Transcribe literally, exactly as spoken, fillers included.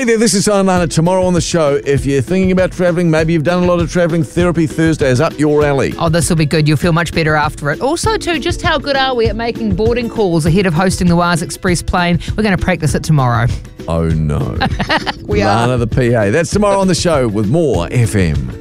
there, this is Lana. Tomorrow on the show, if you're thinking about travelling, maybe you've done a lot of travelling, Therapy Thursday is up your alley. Oh, this will be good. You'll feel much better after it. Also, too, just how good are we at making boarding calls ahead of hosting the Waz Express plane? We're going to practice it tomorrow. Oh, no. We Lana are. the P A. That's tomorrow on the show with more F M.